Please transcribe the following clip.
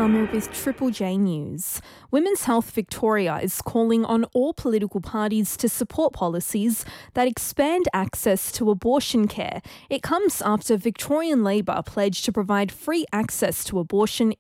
Alma with Triple J News. Women's Health Victoria is calling on all political parties to support policies that expand access to abortion care. It comes after Victorian Labor pledged to provide free access to abortion